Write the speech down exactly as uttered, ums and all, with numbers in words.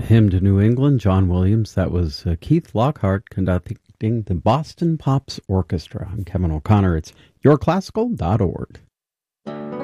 Hymn to New England, John Williams. That was uh, Keith Lockhart conducting the Boston Pops Orchestra. I'm Kevin O'Connor. It's your classical dot org.